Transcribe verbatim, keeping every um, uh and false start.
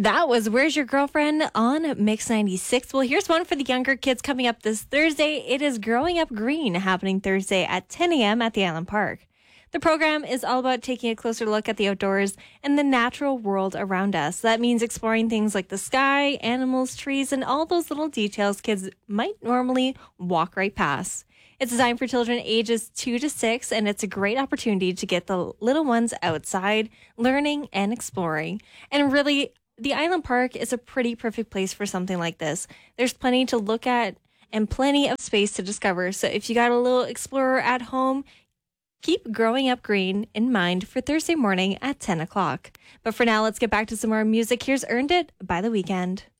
That was Where's Your Girlfriend on Mix ninety-six. Well, here's one for the younger kids coming up this Thursday. It is Growing Up Green, happening Thursday at ten a.m. at the Island Park. The program is all about taking a closer look at the outdoors and the natural world around us. That means exploring things like the sky, animals, trees, and all those little details kids might normally walk right past. It's designed for children ages two to six, and it's a great opportunity to get the little ones outside, learning and exploring. And really, the Island Park is a pretty perfect place for something like this. There's plenty to look at and plenty of space to discover. So if you got a little explorer at home, keep Growing Up Green in mind for Thursday morning at ten o'clock. But for now, let's get back to some more music. Here's Earned It by The Weeknd.